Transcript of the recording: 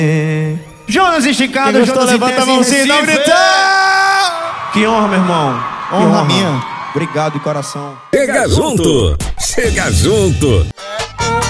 Jonas esticado, Jonas levanta a mãozinha e dá um gritão. Que honra, meu irmão. Honra minha. Obrigado de coração. Chega junto! Chega junto!